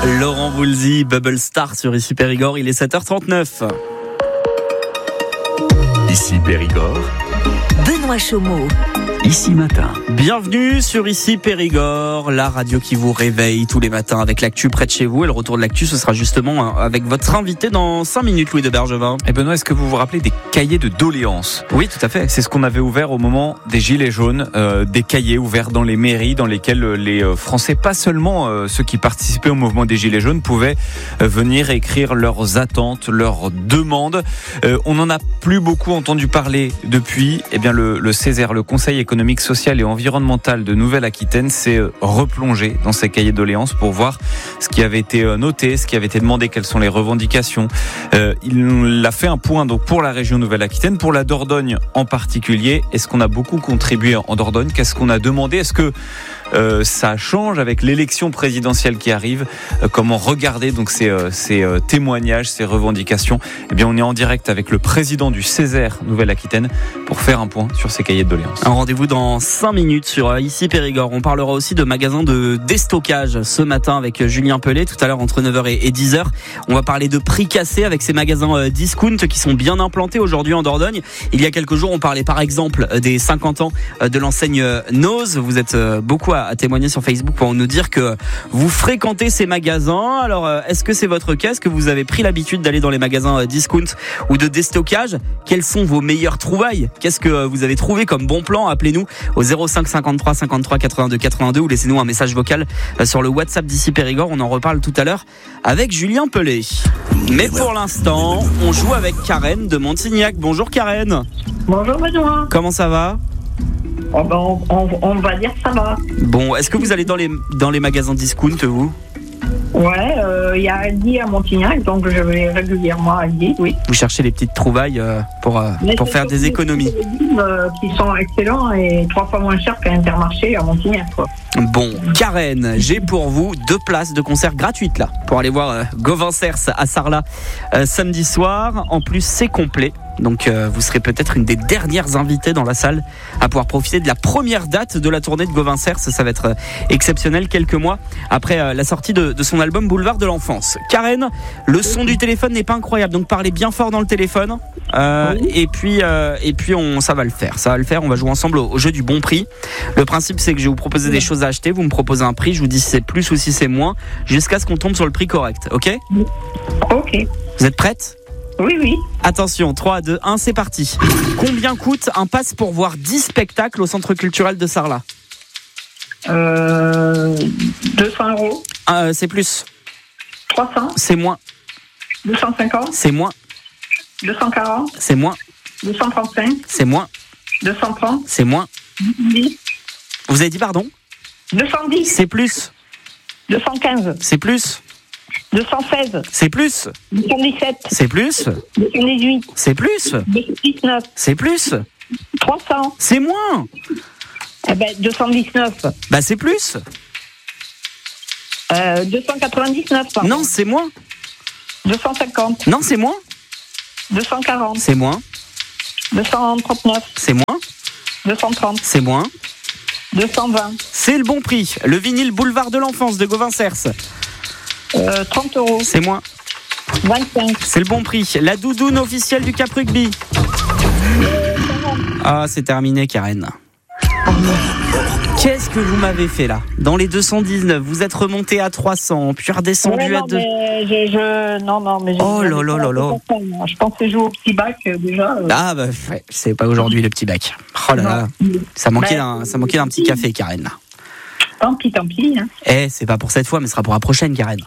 Laurent Voulzy, Bubble Star sur Ici Périgord, il est 7h39. Ici Périgord, Benoît Chaumeau. Ici Matin. Bienvenue sur Ici Périgord, la radio qui vous réveille tous les matins avec l'actu près de chez vous. Et le retour de l'actu, ce sera justement avec votre invité dans 5 minutes, Louis de Bergevin. Et Benoît, est-ce que vous vous rappelez des cahiers de doléances ? Oui, tout à fait. C'est ce qu'on avait ouvert au moment des Gilets jaunes, des cahiers ouverts dans les mairies dans lesquels les Français, pas seulement ceux qui participaient au mouvement des Gilets jaunes, pouvaient venir écrire leurs attentes, leurs demandes. On n'en a plus beaucoup entendu parler depuis. Eh bien, le CESER, le Conseil économique, social et environnemental de Nouvelle-Aquitaine, s'est replongé dans ces cahiers de doléances pour voir ce qui avait été noté, ce qui avait été demandé, quelles sont les revendications. Il a fait un point donc pour la région Nouvelle-Aquitaine, pour la Dordogne en particulier. Est-ce qu'on a beaucoup contribué en Dordogne ? Qu'est-ce qu'on a demandé ? Est-ce que ça change avec l'élection présidentielle qui arrive? Comment regarder donc ces témoignages, ces revendications? Eh bien, on est en direct avec le président du CESER Nouvelle-Aquitaine pour faire un point sur ces cahiers de doléances. Un rendez-vous dans 5 minutes sur Ici Périgord. On parlera aussi de magasins de déstockage ce matin avec Julien Pellet, tout à l'heure entre 9h et 10h. On va parler de prix cassés avec ces magasins discount qui sont bien implantés aujourd'hui en Dordogne. Il y a quelques jours, on parlait par exemple des 50 ans de l'enseigne Nose. Vous êtes beaucoup à témoigner sur Facebook pour nous dire que vous fréquentez ces magasins. Alors, est-ce que c'est votre cas? Est-ce que vous avez pris l'habitude d'aller dans les magasins discount ou de déstockage? Quelles sont vos meilleures trouvailles? Qu'est-ce que vous avez trouvé comme bon plan? Appelez-nous au 05 53 53 82 82 ou laissez-nous un message vocal sur le WhatsApp d'Ici Périgord. On en reparle tout à l'heure avec Julien Pellet. Mais pour l'instant, on joue avec Karen de Montignac. Bonjour Karen. Bonjour Benoît. Comment ça va? Oh ben on va dire ça va. Bon, est-ce que vous allez dans les magasins discount, vous? Ouais, il y a Aldi à Montignac, donc je vais régulièrement à Aldi, oui. Vous cherchez les petites trouvailles pour faire des économies. Des légumes qui sont excellents et 3 fois moins chers qu'à Intermarché à Montignac, quoi. Bon, Karen, j'ai pour vous 2 places de concert gratuites là pour aller voir Gauvin Cers à Sarlat samedi soir. En plus, c'est complet. Donc vous serez peut-être une des dernières invitées dans la salle à pouvoir profiter de la première date de la tournée de Gauvin Cers. Ça va être exceptionnel quelques mois après la sortie de son album Boulevard de l'Enfance. Karen, le son du téléphone n'est pas incroyable, donc parlez bien fort dans le téléphone. Et puis ça va le faire. On va jouer ensemble au jeu du bon prix. Le principe, c'est que je vais vous proposer des choses à acheter. Vous me proposez un prix, je vous dis si c'est plus ou si c'est moins, jusqu'à ce qu'on tombe sur le prix correct. Ok ? Ok. Vous êtes prête ? Oui. Attention, 3, 2, 1, c'est parti. Combien coûte un pass pour voir 10 spectacles au centre culturel de Sarlat? 200 euros. C'est plus. 300. C'est moins. 250. C'est moins. 240. C'est moins. 235. C'est moins. 230. C'est moins. 10. Vous avez dit pardon? 210. C'est plus. 215. C'est plus. 216. C'est plus. 217. C'est plus. 218. C'est plus. 219. C'est plus. 300. C'est moins. 219. C'est plus. 299. Pardon. Non, c'est moins. 250. Non, c'est moins. 240. C'est moins. 239. C'est moins. 230. C'est moins. 220. C'est le bon prix. Le vinyle Boulevard de l'Enfance de Gauvin Cers. 30 euros. C'est moins. 25. C'est le bon prix. La doudoune officielle du Cap Rugby. Ah, c'est terminé, Karen. Qu'est-ce que vous m'avez fait là? Dans les 219, vous êtes remonté à 300, puis redescendu à 2. Non, mais oh là là là là. Je pensais jouer au petit bac déjà. Ouais, c'est pas aujourd'hui le petit bac. Oh là là. Ça manquait d'un petit café, Karen. Là. Tant pis. Hein. C'est pas pour cette fois, mais ce sera pour la prochaine, Karen.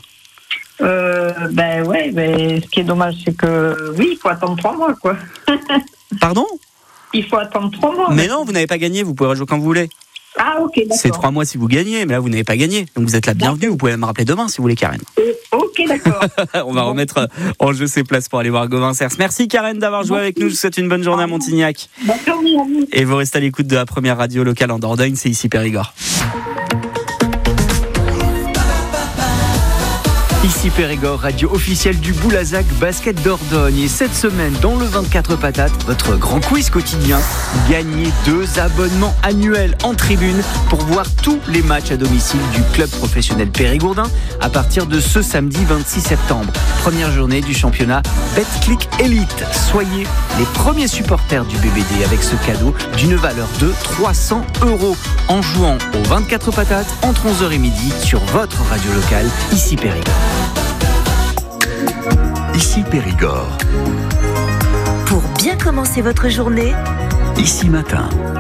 Ce qui est dommage, c'est que oui, il faut attendre 3 mois, quoi. Pardon? Il faut attendre 3 mois. Mais non, vous n'avez pas gagné, vous pouvez rejouer quand vous voulez. Ah, ok, d'accord. C'est 3 mois si vous gagnez, mais là, vous n'avez pas gagné. Donc vous êtes la bienvenue, vous pouvez me rappeler demain si vous voulez, Karen. Ok, d'accord. On va remettre en jeu ces places pour aller voir Gauvin Cers. Merci, Karen, d'avoir joué avec nous. Je vous souhaite une bonne journée à Montignac. Bonne journée à vous. Et vous restez à l'écoute de la première radio locale en Dordogne, c'est Ici Périgord. Ici Périgord, radio officielle du Boulazac Basket Dordogne. Et cette semaine, dans le 24 patates, votre grand quiz quotidien, gagnez 2 abonnements annuels en tribune pour voir tous les matchs à domicile du club professionnel périgourdin à partir de ce samedi 26 septembre. Première journée du championnat BetClick Elite. Soyez les premiers supporters du BBD avec ce cadeau d'une valeur de 300 € en jouant aux 24 patates entre 11h et midi sur votre radio locale, ici Périgord. Ici Périgord. Pour bien commencer votre journée, Ici Matin.